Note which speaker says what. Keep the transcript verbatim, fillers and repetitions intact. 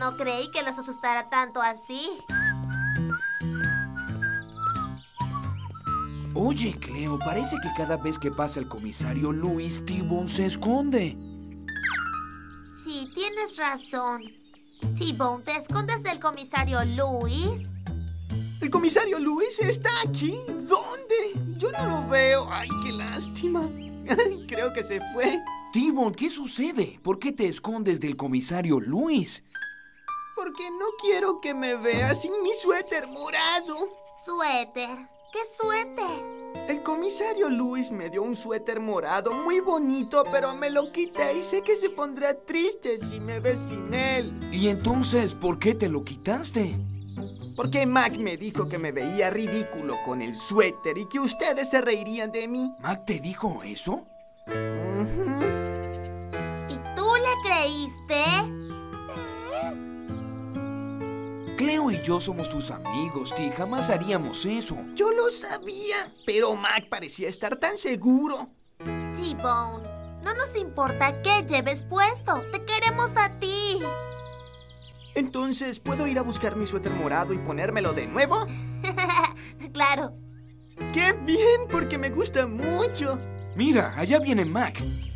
Speaker 1: No creí que los asustara tanto así.
Speaker 2: Oye, Cleo, parece que cada vez que pasa el comisario Luis, T-Bone se esconde.
Speaker 1: Sí, tienes razón. T-Bone, ¿te escondes del comisario Luis?
Speaker 3: ¿El comisario Luis está aquí? ¿Dónde? Yo no lo veo. Ay, qué lástima. Creo que se fue.
Speaker 2: T-Bone, ¿qué sucede? ¿Por qué te escondes del comisario Luis?
Speaker 3: Porque no quiero que me vea sin mi suéter morado.
Speaker 1: Suéter. ¿Qué suéter?
Speaker 3: El comisario Luis me dio un suéter morado muy bonito, pero me lo quité y sé que se pondrá triste si me ve sin él.
Speaker 2: ¿Y entonces por qué te lo quitaste?
Speaker 3: Porque Mac me dijo que me veía ridículo con el suéter y que ustedes se reirían de mí.
Speaker 2: ¿Mac te dijo eso?
Speaker 3: Uh-huh.
Speaker 1: ¿Y tú le creíste?
Speaker 2: Cleo y yo somos tus amigos, T. Jamás haríamos eso.
Speaker 3: Yo lo sabía, pero Mac parecía estar tan seguro.
Speaker 1: T-Bone, no nos importa qué lleves puesto. Te queremos a ti.
Speaker 3: Entonces, ¿puedo ir a buscar mi suéter morado y ponérmelo de nuevo?
Speaker 1: Claro.
Speaker 3: ¡Qué bien! Porque me gusta mucho.
Speaker 2: Mira, allá viene Mac.